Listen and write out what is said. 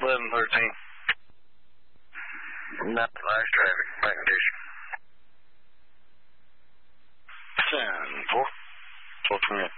1113. Not nice traffic. Back condition. 10-4. 1228.